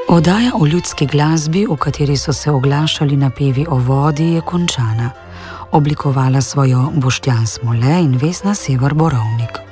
Oddaja o ljudski glasbi, v kateri so se oglašali napevi o vodi, je končana. Oblikovala svojo Boštjan Smole in Vesna Sever Borovnik.